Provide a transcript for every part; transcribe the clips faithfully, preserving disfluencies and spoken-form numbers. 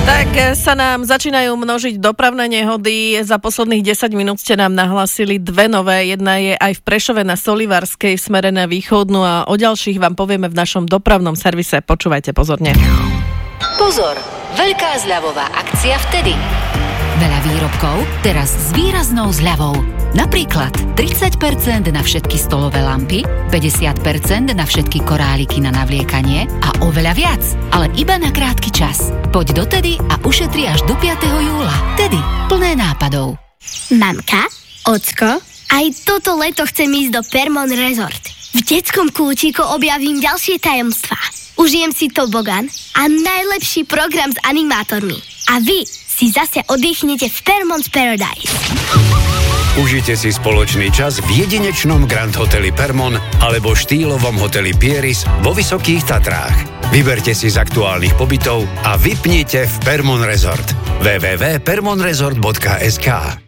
Tak sa nám začínajú množiť dopravné nehody. Za posledných desať minút ste nám nahlasili dve nové. Jedna je aj v Prešove na Solivarskej v smere na východnú a o ďalších vám povieme v našom dopravnom servise. Počúvajte pozorne. Pozor! Veľká zľavová akcia vtedy. Veľa výrobkov teraz s výraznou zľavou. Napríklad tridsať percent na všetky stolové lampy, päťdesiat percent na všetky koráliky na navliekanie a oveľa viac, ale iba na krátky čas. Poď dotedy a ušetri až do piateho júla. Tedy plné nápadov. Mamka, ocko, aj toto leto chcem ísť do Permon Resort. V detskom kútiku objavím ďalšie tajomstvá. Užijem si tobogan a najlepší program s animátormi. A vy si zase oddychnete v Permon's Paradise. Užite si spoločný čas v jedinečnom Grand Hoteli Permon alebo štýlovom hoteli Pieris vo Vysokých Tatrách. Vyberte si z aktuálnych pobytov a vypnite v Permon Resort. w w w bodka permon resort bodka es ká.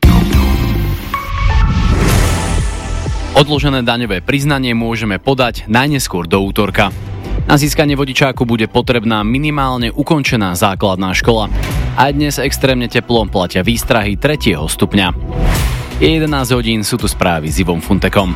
Odložené daňové priznanie môžeme podať najneskôr do útorka. Na získanie vodičáku bude potrebná minimálne ukončená základná škola. Aj dnes extrémne teplo, platia výstrahy tretieho stupňa. Je jedenásť hodín, sú tu správy s Ivom Funtekom.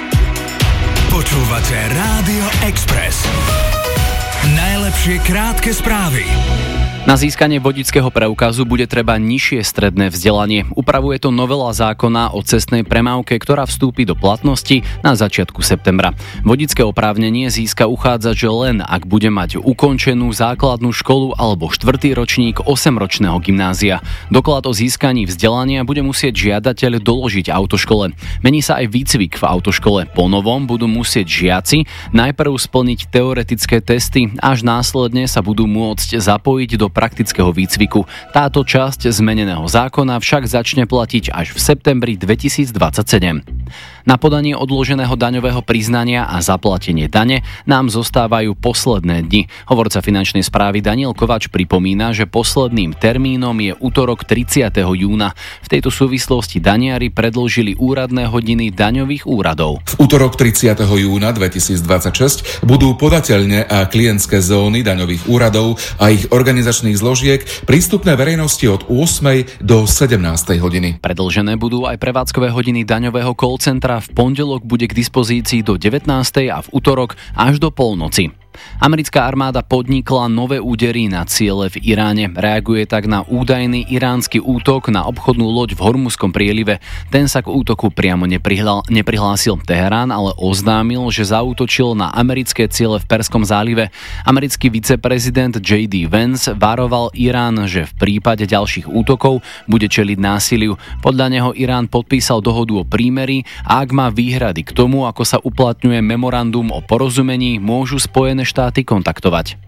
Počúvate Rádio Express. Najlepšie krátke správy. Na získanie vodičského preukazu bude treba nižšie stredné vzdelanie. Upravuje to novela zákona o cestnej premávke, ktorá vstúpi do platnosti na začiatku septembra. Vodičské oprávnenie získa uchádzač len, ak bude mať ukončenú základnú školu alebo štvrtý ročník osemročného gymnázia. Doklad o získaní vzdelania bude musieť žiadateľ doložiť autoškole. Mení sa aj výcvik v autoškole. Po novom budú musieť žiaci najprv splniť teoretické testy, až následne sa budú môcť zapojiť do praktického výcviku. Táto časť zmeneného zákona však začne platiť až v septembri dvetisícdvadsaťsedem. Na podanie odloženého daňového priznania a zaplatenie dane nám zostávajú posledné dni. Hovorca finančnej správy Daniel Kovač pripomína, že posledným termínom je utorok tridsiateho júna. V tejto súvislosti daniari predĺžili úradné hodiny daňových úradov. V utorok tridsiateho júna dvetisícdvadsaťšesť budú podateľne a klientské zóny daňových úradov a ich organizačných zložiek prístupné verejnosti od ôsmej do sedemnástej hodiny. Predĺžené budú aj prevádzkové hodiny daňového call centra. V pondelok bude k dispozícii do devätnástej a v utorok až do polnoci. Americká armáda podnikla nové údery na ciele v Iráne. Reaguje tak na údajný iránsky útok na obchodnú loď v Hormuzskom prielive. Ten sa k útoku priamo neprihla- neprihlásil. Teherán ale oznámil, že zaútočil na americké ciele v Perskom zálive. Americký viceprezident J D Vance varoval Irán, že v prípade ďalších útokov bude čeliť násiliu. Podľa neho Irán podpísal dohodu o prímeri a ak má výhrady k tomu, ako sa uplatňuje memorandum o porozumení, môžu Spojené štáty kontaktovať.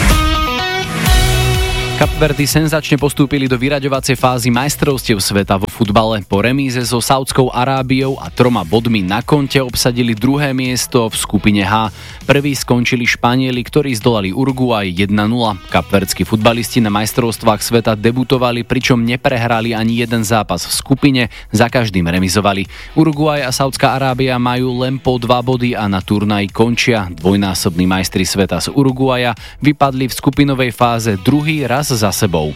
Kapverdy senzačne postúpili do vyraďovacej fázy majstrovstiev sveta vo futbale. Po remíze so Saudskou Arábiou a troma bodmi na konte obsadili druhé miesto v skupine H. Prví skončili Španieli, ktorí zdolali Uruguay jeden nula. Kapverdskí futbalisti na majstrovstvách sveta debutovali, pričom neprehrali ani jeden zápas v skupine, za každým remizovali. Uruguay a Saudská Arábia majú len po dva body a na turnaji končia. Dvojnásobní majstri sveta z Uruguaya vypadli v skupinovej fáze druhý raz za sebou.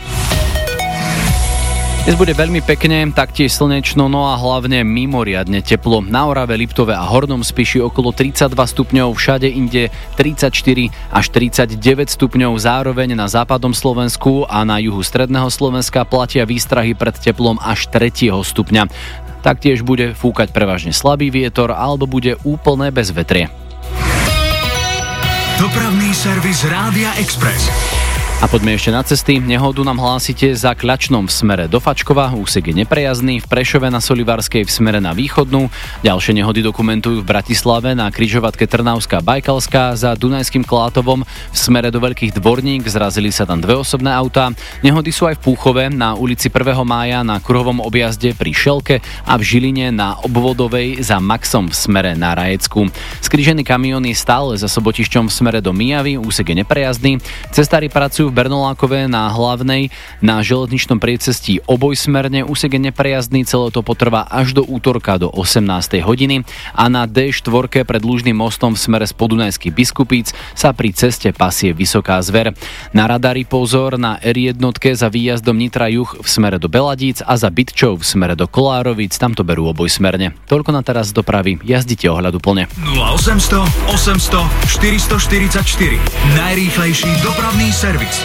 Dnes bude veľmi pekne, taktiež slnečno, no a hlavne mimoriadne teplo. Na Orave, Liptove a Hornom Spiši okolo tridsaťdva stupňov, všade inde tridsaťštyri až tridsaťdeväť stupňov, zároveň na západnom Slovensku a na juhu stredného Slovenska platia výstrahy pred teplom až tretieho stupňa. Taktiež bude fúkať prevažne slabý vietor alebo bude úplné bezvetrie. Dopravný servis Rádia Express. A poďme ešte na cesty. Nehodu nám hlásite za Kľačnom v smere do Fačkova, úsek je neprejazdný, v Prešove na Solivarskej v smere na východnú. Ďalšie nehody dokumentujú v Bratislave na križovatke Trnavská Bajkalská, za Dunajským Klátovom v smere do Veľkých Dvorník, zrazili sa tam dve osobné autá. Nehody sú aj v Púchove na ulici prvého mája na kruhovom objazde pri Šelke a v Žiline na obvodovej za Maxom v smere na Rajecku. Skrížený kamión je stále za Sobotišťom v smere do Mijavy, úsek je neprejazdný. Cestári pracujú v v Bernolákove na hlavnej na železničnom priecestí obojsmerne. Úsek je neprejazdný, celé to potrvá až do útorka do osemnástej hodiny a na dé štyri pred Lužným mostom v smere z Podunajských Biskupíc sa pri ceste pasie Vysoká Zver. Na radari pozor na er jedna za výjazdom Nitra juh v smere do Beladíc a za Bytčov v smere do Kolárovic, tam to berú obojsmerne. Toľko na teraz z dopravy, jazdite ohľaduplne. nula osemsto osemsto štyristoštyridsaťštyri Najrýchlejší dopravný servis.